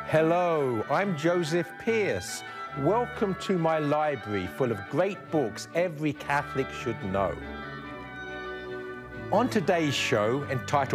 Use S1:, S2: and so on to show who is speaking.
S1: Hello, I'm Joseph Pearce. Welcome to my library full of great books every Catholic should know. On today's show, entitled